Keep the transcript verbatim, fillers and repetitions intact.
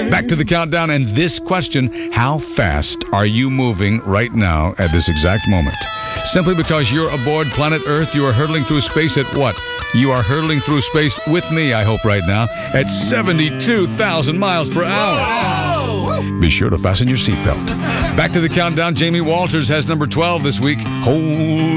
Back to the countdown and this question. How fast are you moving right now at this exact moment? Simply because you're aboard planet Earth, you are hurtling through space at what? You are hurtling through space with me, I hope, right now, at seventy-two thousand miles per hour. Wow. Be sure to fasten your seatbelt. Back to the countdown. Jamie Walters has number twelve this week. Hold